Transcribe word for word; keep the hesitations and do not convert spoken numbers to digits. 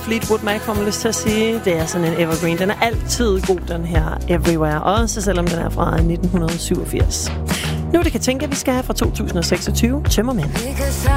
Fleetwood Mac, får man lyst til at sige. Det er sådan en evergreen. Den er altid god, den her Everywhere. Også selvom den er fra nitten syvogfirs. Nu det kan tænke, at vi skal have fra to tusind seksogtyve. Tømmermænd.